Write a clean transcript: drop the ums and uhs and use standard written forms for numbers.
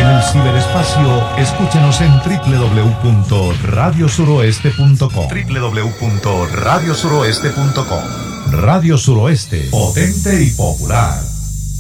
el ciberespacio, escúchenos en www.radiosuroeste.com. www.radiosuroeste.com. Radio Suroeste, potente y popular.